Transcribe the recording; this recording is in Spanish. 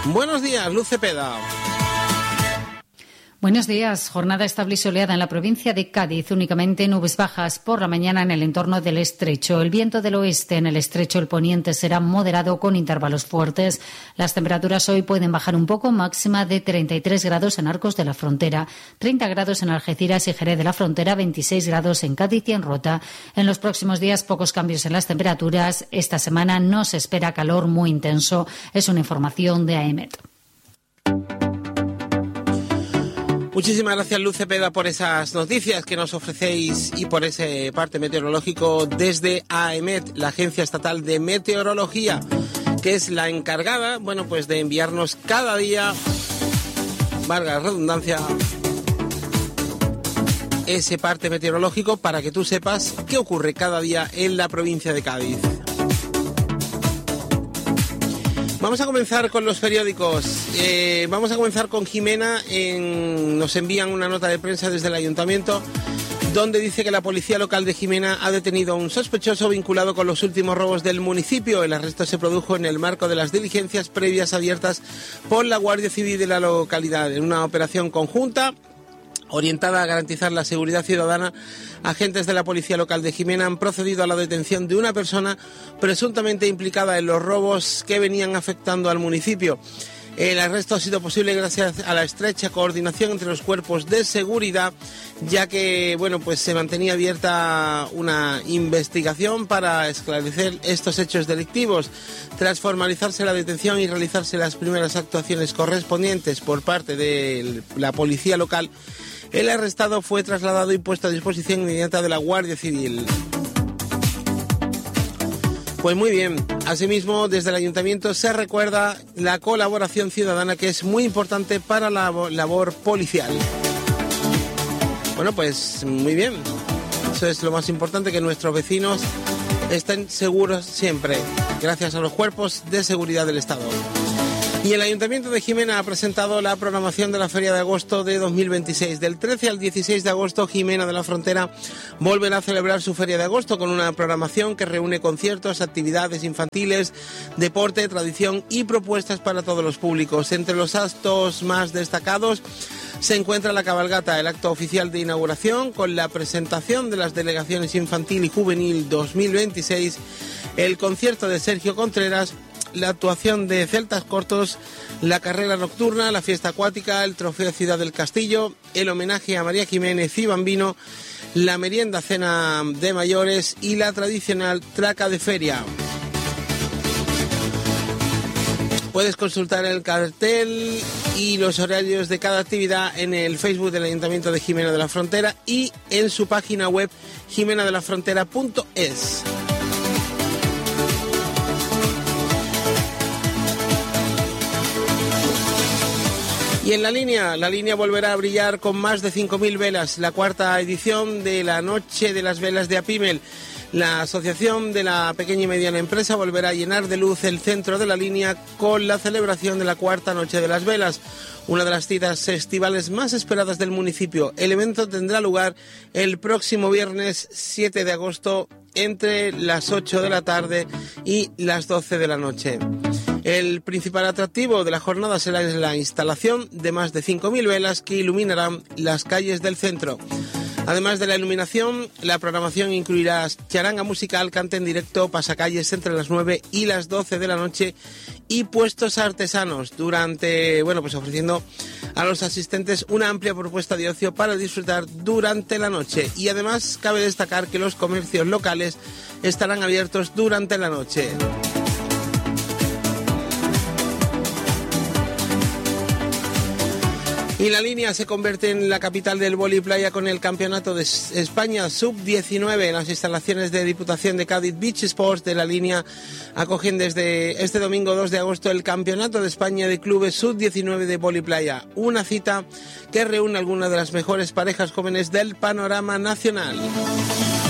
Buenos días, Luz Cepeda. Buenos días. Jornada estable y soleada en la provincia de Cádiz. Únicamente nubes bajas por la mañana en el entorno del estrecho. El viento del oeste en el estrecho, el poniente, será moderado con intervalos fuertes. Las temperaturas hoy pueden bajar un poco, máxima de 33 grados en Arcos de la Frontera, 30 grados en Algeciras y Jerez de la Frontera, 26 grados en Cádiz y en Rota. En los próximos días, pocos cambios en las temperaturas. Esta semana no se espera calor muy intenso. Es una información de AEMET. Muchísimas gracias, Luz Cepeda, por esas noticias que nos ofrecéis y por ese parte meteorológico desde AEMET, la Agencia Estatal de Meteorología, que es la encargada, pues de enviarnos cada día, valga la redundancia, ese parte meteorológico para que tú sepas qué ocurre cada día en la provincia de Cádiz. Vamos a comenzar con los periódicos. Vamos a comenzar con Jimena. Nos envían una nota de prensa desde el ayuntamiento donde dice que la policía local de Jimena ha detenido a un sospechoso vinculado con los últimos robos del municipio. El arresto se produjo en el marco de las diligencias previas abiertas por la Guardia Civil de la localidad. En una operación conjunta orientada a garantizar la seguridad ciudadana, agentes de la policía local de Jimena han procedido a la detención de una persona presuntamente implicada en los robos que venían afectando al municipio. El arresto ha sido posible gracias a la estrecha coordinación entre los cuerpos de seguridad, ya que se mantenía abierta una investigación para esclarecer estos hechos delictivos. Tras formalizarse la detención y realizarse las primeras actuaciones correspondientes por parte de la policía local, el arrestado fue trasladado y puesto a disposición inmediata de la Guardia Civil. Pues muy bien, asimismo desde el ayuntamiento se recuerda la colaboración ciudadana, que es muy importante para la labor policial. Pues muy bien, eso es lo más importante, que nuestros vecinos estén seguros siempre, gracias a los cuerpos de seguridad del Estado. Y el Ayuntamiento de Jimena ha presentado la programación de la Feria de Agosto de 2026. Del 13 al 16 de agosto, Jimena de la Frontera volverá a celebrar su Feria de Agosto con una programación que reúne conciertos, actividades infantiles, deporte, tradición y propuestas para todos los públicos. Entre los actos más destacados se encuentra la cabalgata, el acto oficial de inauguración con la presentación de las delegaciones infantil y juvenil 2026, el concierto de Sergio Contreras, la actuación de Celtas Cortos, la carrera nocturna, la fiesta acuática, el trofeo Ciudad del Castillo, el homenaje a María Jiménez y Bambino, la merienda cena de mayores y la tradicional traca de feria. Puedes consultar el cartel y los horarios de cada actividad en el Facebook del Ayuntamiento de Jimena de la Frontera y en su página web jimenadelafrontera.es. Y en la línea volverá a brillar con más de 5.000 velas, la cuarta edición de la Noche de las Velas de Apimel. La Asociación de la Pequeña y Mediana Empresa volverá a llenar de luz el centro de la línea con la celebración de la cuarta Noche de las Velas, una de las citas estivales más esperadas del municipio. El evento tendrá lugar el próximo viernes 7 de agosto entre las 8 de la tarde y las 12 de la noche. El principal atractivo de la jornada será la instalación de más de 5.000 velas que iluminarán las calles del centro. Además de la iluminación, la programación incluirá charanga musical, cante en directo, pasacalles entre las 9 y las 12 de la noche y puestos artesanos ofreciendo a los asistentes una amplia propuesta de ocio para disfrutar durante la noche. Y además cabe destacar que los comercios locales estarán abiertos durante la noche. Y la línea se convierte en la capital del vóley playa con el Campeonato de España Sub-19 en las instalaciones de Diputación de Cádiz. Beach Sports de la línea acogen desde este domingo 2 de agosto el Campeonato de España de Clubes Sub-19 de vóley playa. Una cita que reúne algunas de las mejores parejas jóvenes del panorama nacional.